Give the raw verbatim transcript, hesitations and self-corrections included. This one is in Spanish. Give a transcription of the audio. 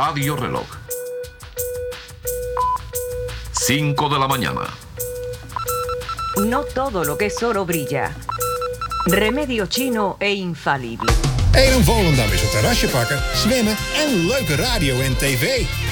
Radio Reloj. cinco de la mañana. No todo lo que es oro brilla. Remedio chino e infalible. Een Volendam is een terrasje pakken, zwemmen en leuke radio en tv.